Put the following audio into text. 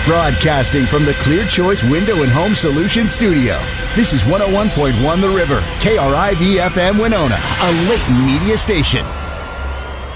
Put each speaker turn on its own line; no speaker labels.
Broadcasting from the Clear Choice Window and Home Solution Studio. This is 101.1 The River, KRIV FM Winona, a Layton media station.